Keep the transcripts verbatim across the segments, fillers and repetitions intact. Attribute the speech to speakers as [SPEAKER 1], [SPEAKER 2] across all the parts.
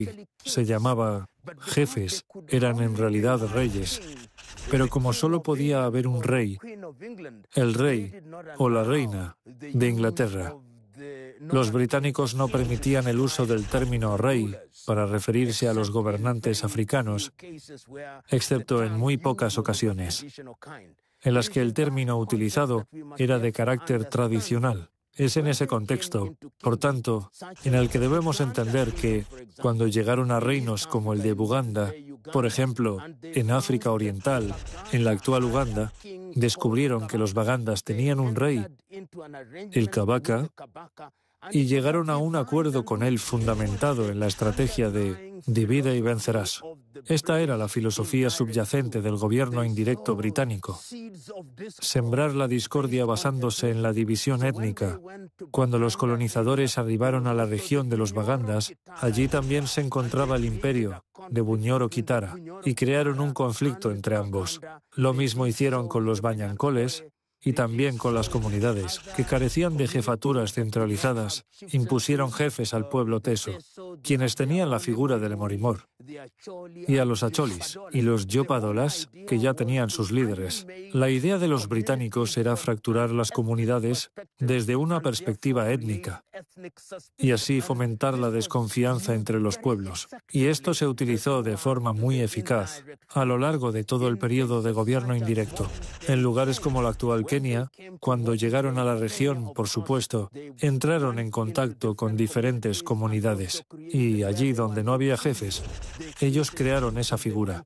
[SPEAKER 1] se llamaba jefes, eran en realidad reyes. Pero como solo podía haber un rey, el rey o la reina de Inglaterra, los británicos no permitían el uso del término rey para referirse a los gobernantes africanos, excepto en muy pocas ocasiones, en las que el término utilizado era de carácter tradicional. Es en ese contexto, por tanto, en el que debemos entender que, cuando llegaron a reinos como el de Buganda, por ejemplo, en África Oriental, en la actual Uganda, descubrieron que los Bagandas tenían un rey, el Kabaka, y llegaron a un acuerdo con él fundamentado en la estrategia de divide y vencerás. Esta era la filosofía subyacente del gobierno indirecto británico. Sembrar la discordia basándose en la división étnica. Cuando los colonizadores arribaron a la región de los Bagandas, allí también se encontraba el imperio de Bunyoro Kitara y crearon un conflicto entre ambos. Lo mismo hicieron con los Bañancoles y también con las comunidades, que carecían de jefaturas centralizadas, impusieron jefes al pueblo teso, quienes tenían la figura del Emorimor, y a los acholis y los yopadolas, que ya tenían sus líderes. La idea de los británicos era fracturar las comunidades desde una perspectiva étnica, y así fomentar la desconfianza entre los pueblos. Y esto se utilizó de forma muy eficaz a lo largo de todo el periodo de gobierno indirecto. En lugares como la actual Kenia, cuando llegaron a la región, por supuesto, entraron en contacto con diferentes comunidades, y allí donde no había jefes, ellos crearon esa figura.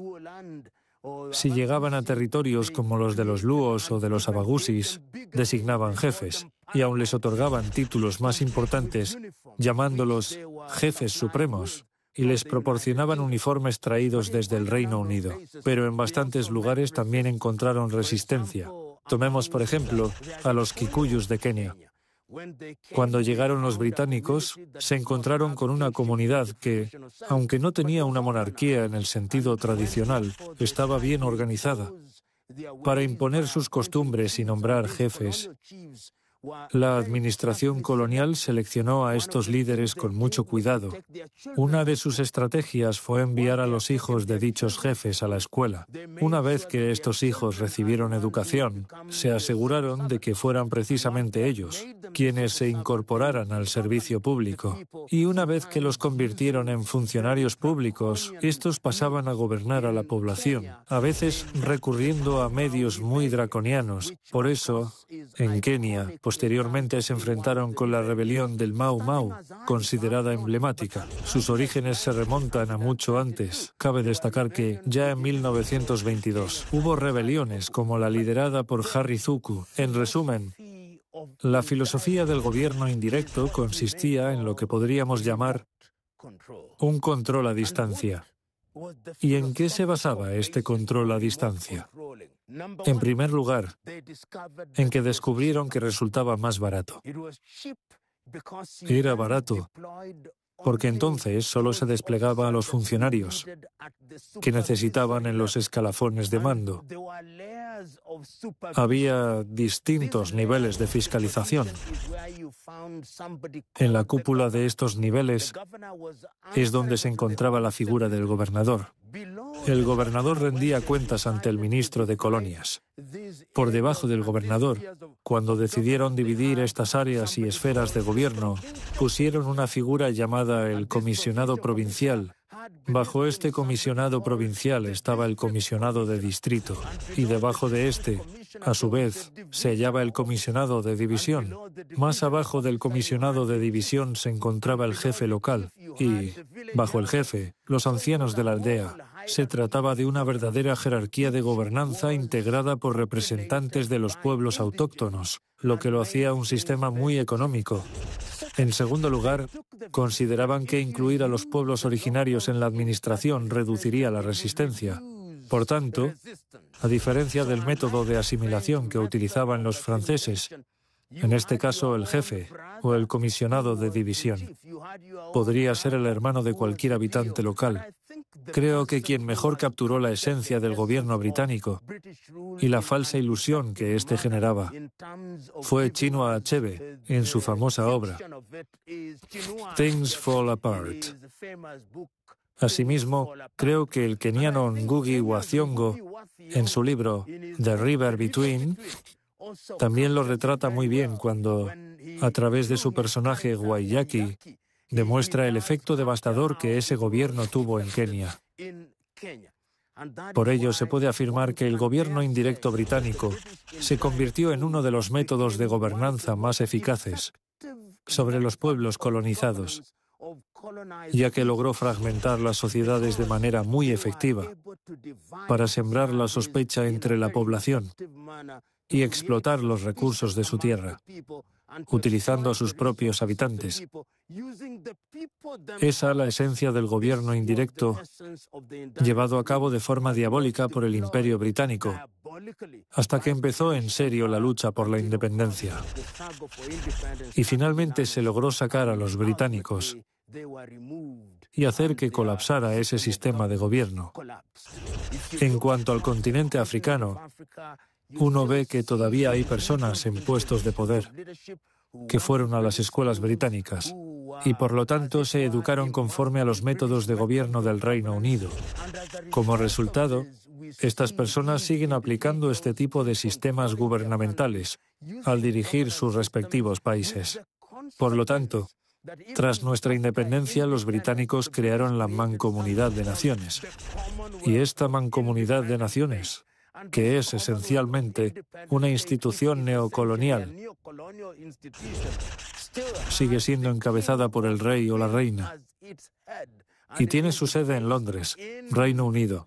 [SPEAKER 1] Si llegaban a territorios como los de los Luos o de los Abagusis, designaban jefes, y aún les otorgaban títulos más importantes, llamándolos jefes supremos, y les proporcionaban uniformes traídos desde el Reino Unido. Pero en bastantes lugares también encontraron resistencia. Tomemos, por ejemplo, a los Kikuyus de Kenia. Cuando llegaron los británicos, se encontraron con una comunidad que, aunque no tenía una monarquía en el sentido tradicional, estaba bien organizada. Para imponer sus costumbres y nombrar jefes, la administración colonial seleccionó a estos líderes con mucho cuidado. Una de sus estrategias fue enviar a los hijos de dichos jefes a la escuela. Una vez que estos hijos recibieron educación, se aseguraron de que fueran precisamente ellos quienes se incorporaran al servicio público. Y una vez que los convirtieron en funcionarios públicos, estos pasaban a gobernar a la población, a veces recurriendo a medios muy draconianos. Por eso, en Kenia, posteriormente se enfrentaron con la rebelión del Mau Mau, considerada emblemática. Sus orígenes se remontan a mucho antes. Cabe destacar que, ya en mil novecientos veintidós, hubo rebeliones como la liderada por Harry Zuku. En resumen, la filosofía del gobierno indirecto consistía en lo que podríamos llamar un control a distancia. ¿Y en qué se basaba este control a distancia? En primer lugar, en que descubrieron que resultaba más barato. Era barato porque entonces solo se desplegaba a los funcionarios que necesitaban en los escalafones de mando. Había distintos niveles de fiscalización. En la cúpula de estos niveles es donde se encontraba la figura del gobernador. El gobernador rendía cuentas ante el ministro de Colonias. Por debajo del gobernador, cuando decidieron dividir estas áreas y esferas de gobierno, pusieron una figura llamada el comisionado provincial. Bajo este comisionado provincial estaba el comisionado de distrito, y debajo de este, a su vez, se hallaba el comisionado de división. Más abajo del comisionado de división se encontraba el jefe local, y, bajo el jefe, los ancianos de la aldea. Se trataba de una verdadera jerarquía de gobernanza integrada por representantes de los pueblos autóctonos, lo que lo hacía un sistema muy económico. En segundo lugar, consideraban que incluir a los pueblos originarios en la administración reduciría la resistencia. Por tanto, a diferencia del método de asimilación que utilizaban los franceses, en este caso el jefe o el comisionado de división podría ser el hermano de cualquier habitante local. Creo que quien mejor capturó la esencia del gobierno británico y la falsa ilusión que éste generaba fue Chinua Achebe en su famosa obra Things Fall Apart. Asimismo, creo que el keniano Ngugi wa Thiong'o, en su libro The River Between, también lo retrata muy bien cuando, a través de su personaje Waiyaki, demuestra el efecto devastador que ese gobierno tuvo en Kenia. Por ello, se puede afirmar que el gobierno indirecto británico se convirtió en uno de los métodos de gobernanza más eficaces sobre los pueblos colonizados, ya que logró fragmentar las sociedades de manera muy efectiva para sembrar la sospecha entre la población y explotar los recursos de su tierra, utilizando a sus propios habitantes. Esa es la esencia del gobierno indirecto llevado a cabo de forma diabólica por el Imperio Británico, hasta que empezó en serio la lucha por la independencia. Y finalmente se logró sacar a los británicos y hacer que colapsara ese sistema de gobierno. En cuanto al continente africano, uno ve que todavía hay personas en puestos de poder que fueron a las escuelas británicas y por lo tanto se educaron conforme a los métodos de gobierno del Reino Unido. Como resultado, estas personas siguen aplicando este tipo de sistemas gubernamentales al dirigir sus respectivos países. Por lo tanto, tras nuestra independencia, los británicos crearon la Mancomunidad de Naciones. Y esta Mancomunidad de Naciones, que es esencialmente una institución neocolonial, sigue siendo encabezada por el rey o la reina y tiene su sede en Londres, Reino Unido.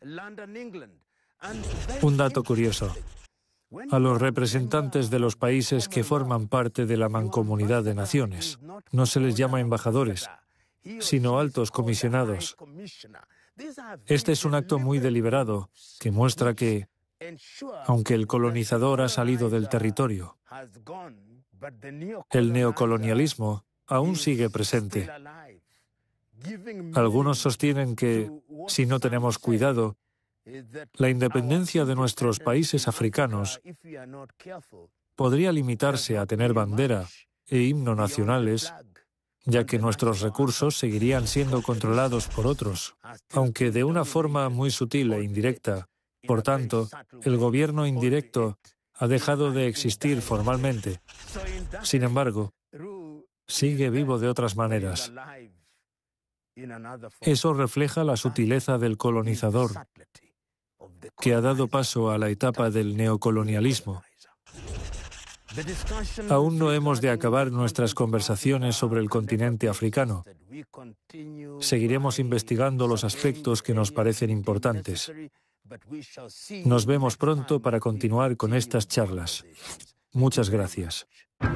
[SPEAKER 1] Un dato curioso: a los representantes de los países que forman parte de la Mancomunidad de Naciones no se les llama embajadores, sino altos comisionados. Este es un acto muy deliberado que muestra que, aunque el colonizador ha salido del territorio, el neocolonialismo aún sigue presente. Algunos sostienen que, si no tenemos cuidado, la independencia de nuestros países africanos podría limitarse a tener bandera e himno nacionales, ya que nuestros recursos seguirían siendo controlados por otros, aunque de una forma muy sutil e indirecta. Por tanto, el gobierno indirecto ha dejado de existir formalmente. Sin embargo, sigue vivo de otras maneras. Eso refleja la sutileza del colonizador, que ha dado paso a la etapa del neocolonialismo. Aún no hemos de acabar nuestras conversaciones sobre el continente africano. Seguiremos investigando los aspectos que nos parecen importantes. Nos vemos pronto para continuar con estas charlas. Muchas gracias.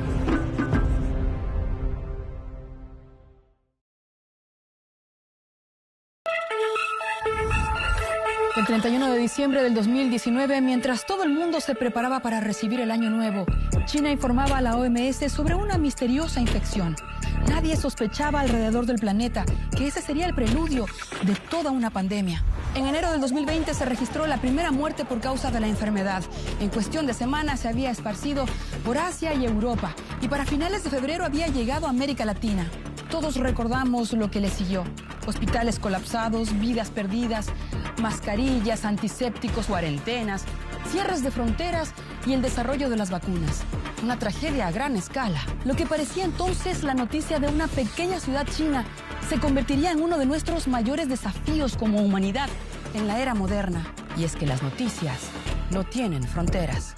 [SPEAKER 2] El treinta y uno de diciembre del dos mil diecinueve, mientras todo el mundo se preparaba para recibir el Año Nuevo, China informaba a la O M S sobre una misteriosa infección. Nadie sospechaba alrededor del planeta que ese sería el preludio de toda una pandemia. En enero del dos mil veinte se registró la primera muerte por causa de la enfermedad. En cuestión de semanas se había esparcido por Asia y Europa, y para finales de febrero había llegado a América Latina. Todos recordamos lo que le siguió: hospitales colapsados, vidas perdidas, mascarillas, antisépticos, cuarentenas, cierres de fronteras y el desarrollo de las vacunas. Una tragedia a gran escala. Lo que parecía entonces la noticia de una pequeña ciudad china se convertiría en uno de nuestros mayores desafíos como humanidad en la era moderna. Y es que las noticias no tienen fronteras.